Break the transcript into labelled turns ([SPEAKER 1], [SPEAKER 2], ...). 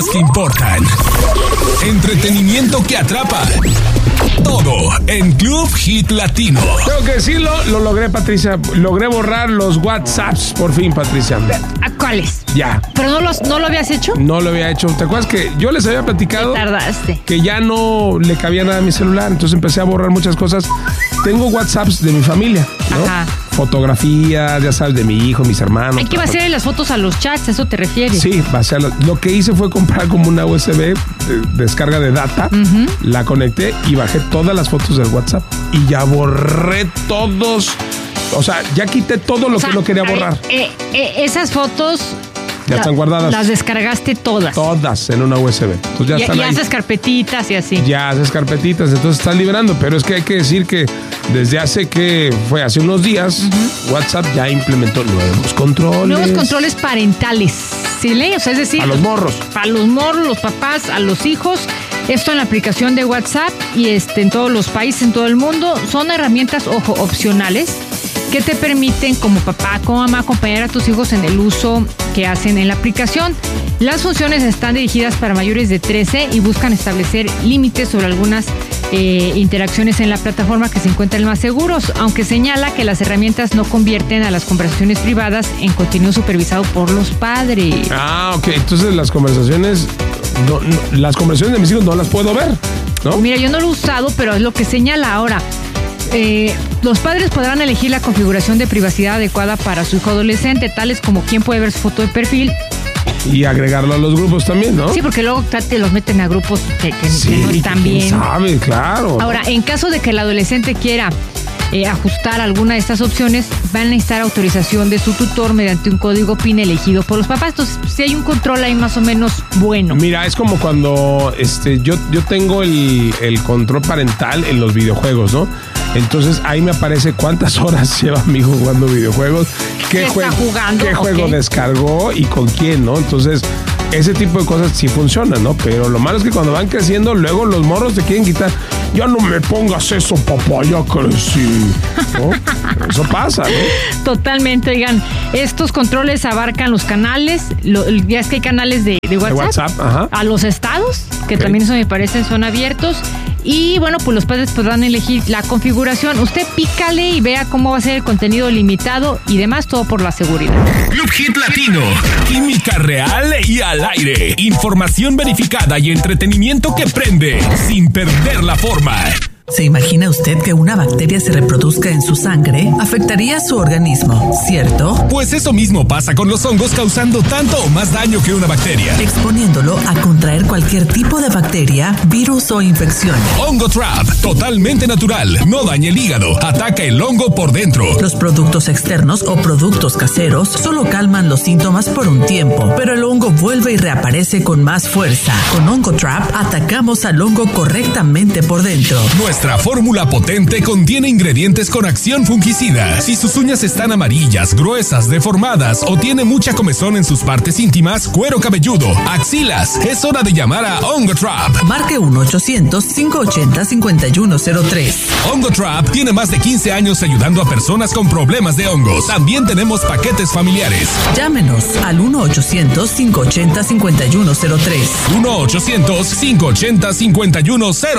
[SPEAKER 1] que importan. Entretenimiento que atrapa. Todo en Club Hit Latino.
[SPEAKER 2] Tengo que decirlo, lo logré, Patricia. Logré borrar los WhatsApps por fin, Patricia.
[SPEAKER 3] ¿A cuáles?
[SPEAKER 2] Ya.
[SPEAKER 3] ¿Pero no lo habías hecho?
[SPEAKER 2] No lo había hecho. ¿Te acuerdas que yo les había platicado?
[SPEAKER 3] Te tardaste.
[SPEAKER 2] Que ya no le cabía nada a mi celular. Entonces empecé a borrar muchas cosas. Tengo WhatsApps de mi familia, ¿no?
[SPEAKER 3] Ajá.
[SPEAKER 2] Fotografías, ya sabes, de mi hijo, mis hermanos.
[SPEAKER 3] Hay que vaciar las fotos a los chats, ¿a eso te refieres?
[SPEAKER 2] Sí, vaciarlas. Lo que hice fue comprar como una USB, descarga de data, la conecté y bajé todas las fotos del WhatsApp y ya borré todos. O sea, ya quité todo lo que no quería borrar.
[SPEAKER 3] Esas fotos
[SPEAKER 2] ya están guardadas.
[SPEAKER 3] Las descargaste todas.
[SPEAKER 2] Todas en una USB. Entonces ya están ahí.
[SPEAKER 3] Y haces carpetitas y así.
[SPEAKER 2] Ya haces carpetitas, entonces estás liberando. Pero es que hay que decir que desde hace unos días, WhatsApp ya implementó nuevos controles.
[SPEAKER 3] Nuevos controles parentales. ¿Sí, Ley? O sea, es decir,
[SPEAKER 2] a los morros.
[SPEAKER 3] Para los morros, los papás, a los hijos. Esto en la aplicación de WhatsApp y en todos los países, en todo el mundo. Son herramientas, ojo, opcionales, que te permiten como papá, como mamá, acompañar a tus hijos en el uso que hacen en la aplicación. Las funciones están dirigidas para mayores de 13 y buscan establecer límites sobre algunas interacciones en la plataforma que se encuentran más seguros, aunque señala que las herramientas no convierten a las conversaciones privadas en contenido supervisado por los padres.
[SPEAKER 2] Ah, ok. Entonces las conversaciones de mis hijos no las puedo ver, ¿no?
[SPEAKER 3] Mira, yo no lo he usado, pero es lo que señala ahora. Los padres podrán elegir la configuración de privacidad adecuada para su hijo adolescente, tales como quién puede ver su foto de perfil.
[SPEAKER 2] Y agregarlo a los grupos también, ¿no?
[SPEAKER 3] Sí, porque luego te los meten a grupos que no están bien.
[SPEAKER 2] Sabe, claro.
[SPEAKER 3] Ahora, en caso de que el adolescente quiera ajustar alguna de estas opciones, van a necesitar autorización de su tutor mediante un código PIN elegido por los papás. Entonces, si hay un control ahí más o menos bueno.
[SPEAKER 2] Mira, es como cuando yo tengo el control parental en los videojuegos, ¿no? Entonces ahí me aparece cuántas horas lleva mi hijo jugando videojuegos, qué juego descargó y con quién, ¿no? Entonces ese tipo de cosas sí funcionan, ¿no? Pero lo malo es que cuando van creciendo, luego los morros te quieren quitar. Ya no me pongas eso, papá, ya crecí, ¿no? Eso pasa, ¿no?
[SPEAKER 3] Totalmente, oigan, estos controles abarcan los canales, ya es que hay canales de WhatsApp,
[SPEAKER 2] ajá.
[SPEAKER 3] A los estados, que también eso me parecen son abiertos. Y bueno, pues los padres podrán elegir la configuración. Usted pícale y vea cómo va a ser el contenido limitado y demás, todo por la seguridad.
[SPEAKER 1] Club Hit Latino. Química real y al aire. Información verificada y entretenimiento que prende sin perder la forma.
[SPEAKER 4] ¿Se imagina usted que una bacteria se reproduzca en su sangre? Afectaría su organismo, ¿cierto?
[SPEAKER 1] Pues eso mismo pasa con los hongos, causando tanto o más daño que una bacteria.
[SPEAKER 4] Exponiéndolo a contraer cualquier tipo de bacteria, virus o infección.
[SPEAKER 1] Hongo Trap, totalmente natural, no daña el hígado, ataca el hongo por dentro.
[SPEAKER 4] Los productos externos o productos caseros solo calman los síntomas por un tiempo, pero el hongo vuelve y reaparece con más fuerza. Con Hongo Trap atacamos al hongo correctamente por dentro.
[SPEAKER 1] Nuestra fórmula potente contiene ingredientes con acción fungicida. Si sus uñas están amarillas, gruesas, deformadas o tiene mucha comezón en sus partes íntimas, cuero cabelludo, axilas, es hora de llamar a Hongo Trap.
[SPEAKER 4] Marque 1-800-580-5103.
[SPEAKER 1] Hongo Trap tiene más de 15 años ayudando a personas con problemas de hongos. También tenemos paquetes familiares.
[SPEAKER 4] Llámenos al 1-800-580-5103.
[SPEAKER 1] 1-800-580-5103.